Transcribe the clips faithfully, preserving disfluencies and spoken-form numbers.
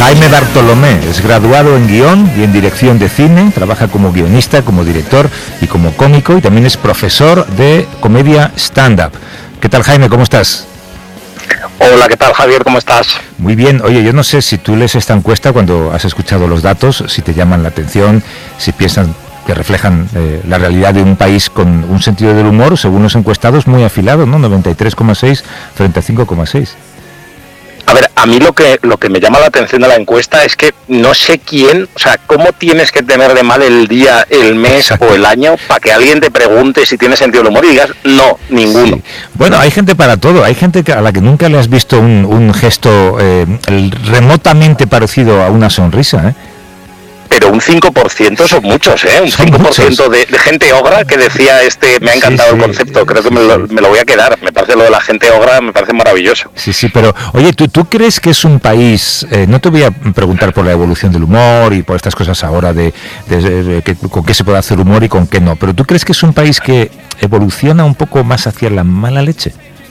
Jaime Bartolomé es graduado en guión y en dirección de cine, trabaja como guionista, como director y como cómico, y también es profesor de comedia stand-up. ¿Qué tal, Jaime? ¿Cómo estás? Hola, ¿qué tal, Javier? ¿Cómo estás? Muy bien. Oye, yo no sé si tú lees esta encuesta cuando has escuchado los datos, si te llaman la atención, si piensas que reflejan eh, la realidad de un país con un sentido del humor, según los encuestados, muy afilado, ¿no? noventa y tres coma seis frente a cinco coma seis. A ver, a mí lo que lo que me llama la atención de la encuesta es que no sé quién, o sea, cómo tienes que tener de mal el día, el mes Exacto. o el año para que alguien te pregunte si tiene sentido del humor y digas, no, ninguno. Sí. Bueno, hay gente para todo, hay gente a la que nunca le has visto un, un gesto eh, remotamente parecido a una sonrisa, ¿eh? Pero un cinco por ciento son muchos, ¿eh? Un son cinco por ciento de, de gente ogra que decía, este, me ha encantado sí, sí, el concepto, creo sí, que me lo, me lo voy a quedar. Me parece lo de la gente ogra, me parece maravilloso. Sí, sí, pero, oye, ¿tú, tú crees que es un país, eh, no te voy a preguntar por la evolución del humor y por estas cosas ahora de, de, de, de que, con qué se puede hacer humor y con qué no, pero ¿tú crees que es un país que evoluciona un poco más hacia la mala leche?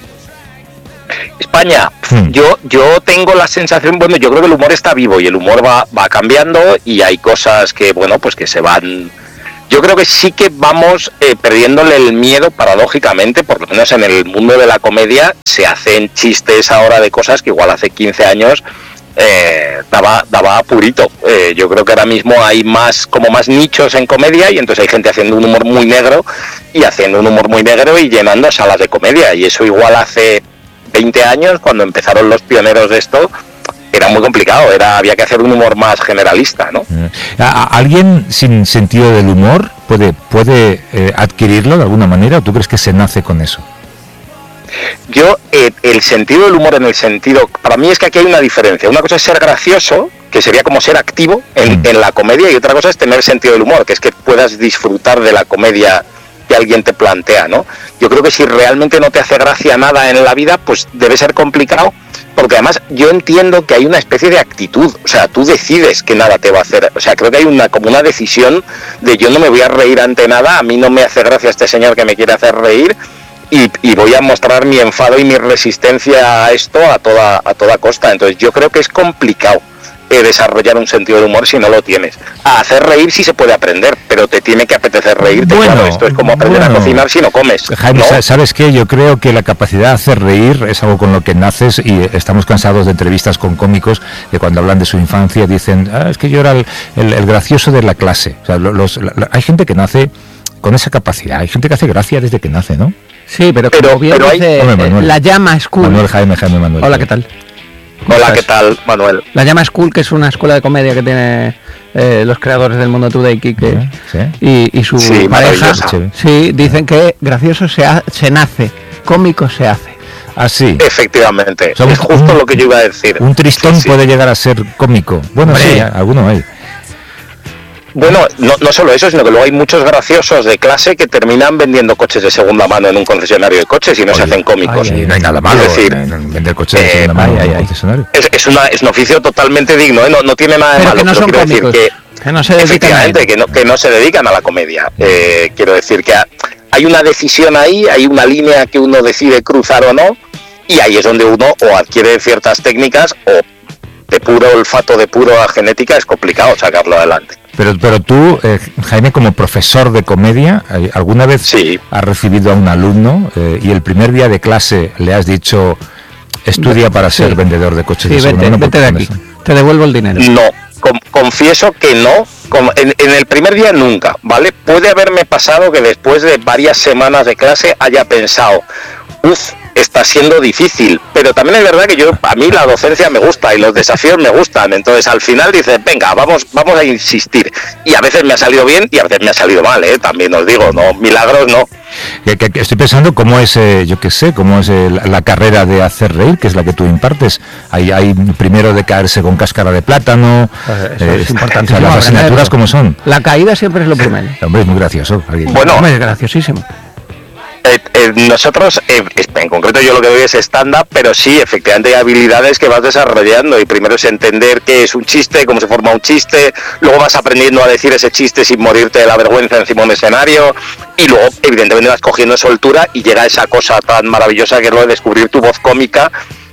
España, hmm. yo yo tengo la sensación, bueno, yo creo que el humor está vivo y el humor va va cambiando y hay cosas que, bueno, pues que se van. Yo creo que sí que vamos eh, perdiéndole el miedo, paradójicamente, por lo menos en el mundo de la comedia, se hacen chistes ahora de cosas que igual hace quince años eh, daba daba apurito. Eh, yo creo que ahora mismo hay más como más nichos en comedia y entonces hay gente haciendo un humor muy negro y haciendo un humor muy negro y llenando salas de comedia y eso igual hace veinte años, cuando empezaron los pioneros de esto, era muy complicado, era había que hacer un humor más generalista, ¿no? ¿Alguien sin sentido del humor puede puede eh, adquirirlo de alguna manera o tú crees que se nace con eso? Yo, eh, el sentido del humor en el sentido, para mí es que aquí hay una diferencia. Una cosa es ser gracioso, que sería como ser activo en, mm. en la comedia, y otra cosa es tener sentido del humor, que es que puedas disfrutar de la comedia que alguien te plantea, ¿no? Yo creo que si realmente no te hace gracia nada en la vida, pues debe ser complicado, porque además yo entiendo que hay una especie de actitud, o sea, tú decides que nada te va a hacer, o sea, creo que hay una como una decisión de yo no me voy a reír ante nada, a mí no me hace gracia este señor que me quiere hacer reír y, y voy a mostrar mi enfado y mi resistencia a esto a toda a toda costa, entonces yo creo que es complicado desarrollar un sentido de humor si no lo tienes. A hacer reír sí se puede aprender, pero te tiene que apetecer reírte. Bueno, claro, esto es como aprender bueno, a cocinar si no comes. Jaime, ¿no? ¿sabes qué? Yo creo que la capacidad de hacer reír es algo con lo que naces y estamos cansados de entrevistas con cómicos que cuando hablan de su infancia dicen, ah, es que yo era el, el, el gracioso de la clase. O sea, los, la, hay gente que nace con esa capacidad, hay gente que hace gracia desde que nace, ¿no? Sí, pero, pero, bien pero dice, hay... Manuel, la llama School. Manuel, Jaime, Jaime, Manuel. Hola, ¿qué tal? Hola, ¿qué tal, Manuel? La llama School, que es una escuela de comedia que tiene eh, los creadores del Mundo Today, Quique, ¿sí? y, y su sí, pareja. Sí, dicen que gracioso se, ha, se nace, cómico se hace. Así. Efectivamente, Somos es justo un, lo que yo iba a decir. Un tristón sí, sí. puede llegar a ser cómico. Bueno, Hombre. sí, alguno hay. Bueno, no, no solo eso, sino que luego hay muchos graciosos de clase que terminan vendiendo coches de segunda mano en un concesionario de coches y no Oye, se hacen cómicos. Ay, no hay nada malo es decir, en vender coches de segunda mano en un concesionario. Es, es, una, es un oficio totalmente digno, ¿eh? no, no tiene nada de pero malo. Que no pero son quiero cómicos, decir que, que no se efectivamente, que no, que no se dedican a la comedia. Eh, quiero decir que hay una decisión ahí, hay una línea que uno decide cruzar o no, y ahí es donde uno o adquiere ciertas técnicas o de puro olfato, de pura genética, es complicado sacarlo adelante. Pero pero tú, eh, Jaime, como profesor de comedia, ¿alguna vez sí. has recibido a un alumno eh, y el primer día de clase le has dicho, estudia para sí. ser vendedor de coches sí, de segunda mano? Vete de aquí, te devuelvo el dinero. No, con, confieso que no. En, en el primer día nunca, ¿vale? Puede haberme pasado que después de varias semanas de clase haya pensado, uff, está siendo difícil, pero también es verdad que yo a mí la docencia me gusta y los desafíos me gustan, entonces al final dices, venga, vamos vamos a insistir, y a veces me ha salido bien y a veces me ha salido mal, ¿eh? También os digo, no, milagros no. Que, que, que estoy pensando cómo es, eh, yo qué sé, cómo es eh, la, la carrera de hacer reír, que es la que tú impartes. Hay, hay primero de caerse con cáscara de plátano, eso eh, es importante. O sea, las asignaturas como son. La caída siempre es lo primero. Hombre, es muy gracioso. Bueno, Hombre, es graciosísimo. Eh, eh, nosotros, eh, en concreto yo lo que doy es stand-up, pero sí, efectivamente hay habilidades que vas desarrollando y primero es entender qué es un chiste, cómo se forma un chiste, luego vas aprendiendo a decir ese chiste sin morirte de la vergüenza encima de un escenario y luego evidentemente vas cogiendo soltura y llega esa cosa tan maravillosa que es lo de descubrir tu voz cómica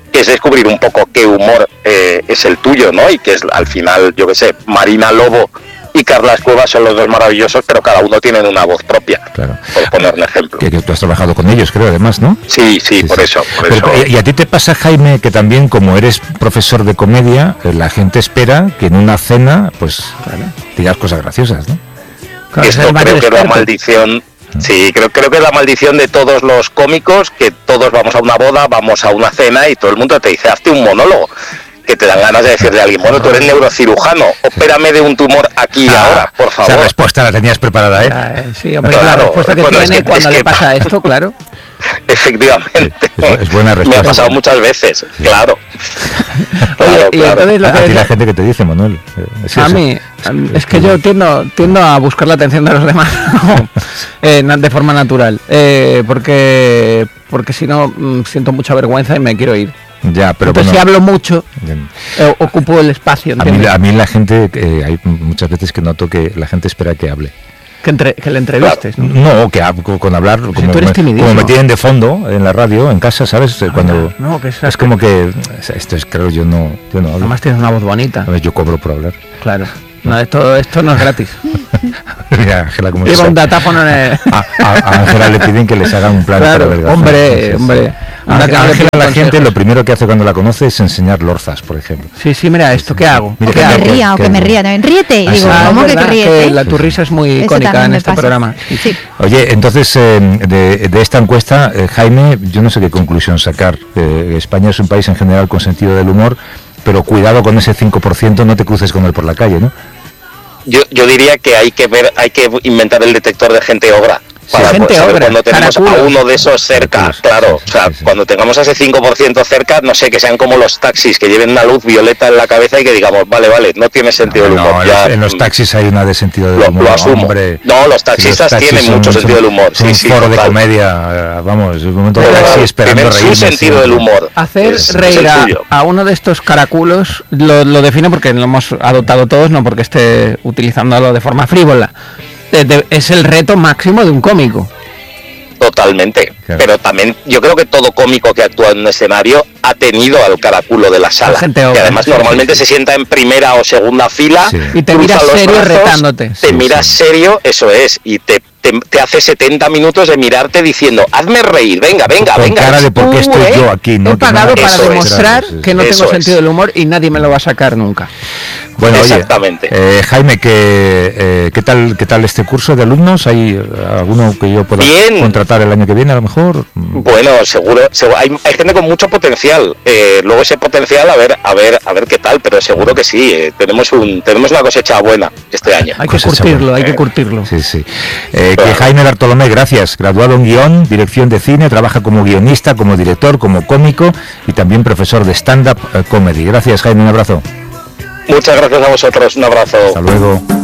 que es descubrir un poco qué humor eh, es el tuyo, ¿no? Y que es al final, yo qué sé, Marina Lobo y Carlas Cuevas son los dos maravillosos, pero cada uno tiene una voz propia, claro. Por poner un ejemplo. Que, que tú has trabajado con ellos, creo, además, ¿no? Sí, sí, sí por sí. eso. Por pero, eso. Y a ti te pasa, Jaime, que también, como eres profesor de comedia, la gente espera que en una cena, pues, claro, digas cosas graciosas, ¿no? Claro, esto creo que es la maldición... Sí, creo, creo que es la maldición de todos los cómicos, que todos vamos a una boda, vamos a una cena y todo el mundo te dice, hazte un monólogo. Que te dan ganas de decirle a alguien, bueno, tú eres neurocirujano, opérame de un tumor aquí y ah, ahora, por favor. Esa respuesta la tenías preparada, ¿eh? Sí, hombre, claro, la respuesta que bueno, tiene es que, cuando es que, le pasa esto, claro. Efectivamente. Es, es buena respuesta. Me ha pasado muchas veces, sí. claro. Oye, claro, y claro. entonces lo a que ti es... la gente que te dice, Manuel. Es a mí, es que yo tiendo, tiendo a buscar la atención de los demás eh, de forma natural, eh, porque, porque si no siento mucha vergüenza y me quiero ir. Ya, pero entonces bueno, si hablo mucho eh, ocupo el espacio. A mí, a mí la gente, eh, hay muchas veces que noto que la gente espera que hable. Que, entre, que le entrevistes, claro. ¿no? No, que con, con hablar, si como, me, como me tienen de fondo en la radio, en casa, ¿sabes? Ah, Cuando no, que es, es como que, esto es, creo, yo no, yo no hablo. Además tienes una voz bonita. A ver, yo cobro por hablar. Claro. No, esto, esto no es gratis. Mira, Ángela, como lleva un datáfono en el... A, a, a Ángela le piden que les hagan un plan claro, para adelgazar. Hombre, hombre. Ángela, Ángela la gente lo primero que hace cuando la conoce es enseñar lorzas, por ejemplo. Sí, sí, mira, ¿esto qué hago? Mira, ¿Qué que hago? me ría, o que, que me ría también. Ríete. Y digo, ah, ¿cómo que, que ríete? Que la, tu risa es muy icónica en este pasa. programa. Sí. Oye, entonces, eh, de, de esta encuesta, eh, Jaime, yo no sé qué conclusión sacar. Eh, España es un país en general con sentido del humor, pero cuidado con ese cinco por ciento, no te cruces con él por la calle, ¿no? Yo, yo diría que hay que ver, hay que inventar el detector de gente obra. Para sí, gente saber obra, cuando tenemos caraculos. a uno de esos cerca, claro, o sea, sí, sí. cuando tengamos a ese cinco por ciento cerca, no sé, que sean como los taxis, que lleven una luz violeta en la cabeza y que digamos, vale, vale, no tiene sentido no, del humor. No, ya, en los taxis hay una de sentido del humor, lo, lo asumo. Hombre. No, los taxistas sí, los taxis tienen mucho son, sentido del humor. Son sí, un sí, foro total. de comedia, vamos, un momento de Pero, taxi esperando tienen reírme. su sentido siempre. del humor. Hacer es, reír es a, a uno de estos caraculos, lo, lo define porque lo hemos adoptado todos, no porque esté utilizándolo de forma frívola. De, de, es el reto máximo de un cómico. Totalmente, claro. Pero también yo creo que todo cómico que actúa en un escenario ha tenido al caraculo de la sala, gente que obra, además sí, normalmente sí, sí. se sienta en primera o segunda fila sí. y te miras serio brazos, retándote. Te sí, miras sí. serio, eso es, y te, te, te hace setenta minutos de mirarte diciendo, hazme reír, venga, venga, Con venga. cara de por qué Uh, estoy eh, yo aquí, ¿no? He pagado no, para eso demostrar es, que no eso tengo es. sentido del humor y nadie me lo va a sacar nunca. Bueno, exactamente. Oye, eh, Jaime, ¿qué, eh, ¿qué tal qué tal este curso de alumnos? ¿Hay eh, alguno que yo pueda Bien. contratar el año que viene a lo mejor? Bueno, seguro, seguro hay, hay gente con mucho potencial. Eh, luego ese potencial a ver, a ver, a ver qué tal, pero seguro que sí. Eh, tenemos un, tenemos una cosecha buena este año. Hay que Cosecha curtirlo, buena. hay que curtirlo. Sí, sí. Eh, Claro. Que Jaime Bartolomé, gracias. Graduado en guión, dirección de cine, trabaja como guionista, como director, como cómico y también profesor de stand-up eh, comedy. Gracias, Jaime, un abrazo. Muchas gracias a vosotros, un abrazo. Hasta luego.